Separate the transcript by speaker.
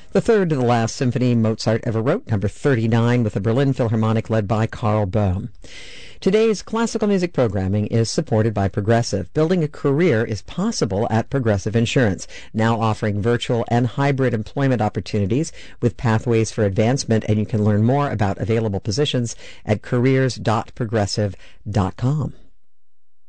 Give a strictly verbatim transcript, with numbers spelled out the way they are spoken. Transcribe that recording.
Speaker 1: the third to the last symphony Mozart ever wrote, number thirty-nine, with the Berlin Philharmonic led by Karl Böhm. Today's classical music programming is supported by Progressive. Building a career is possible at Progressive Insurance, now offering virtual and hybrid employment opportunities with pathways for advancement, and you can learn more about available positions at careers dot progressive dot com.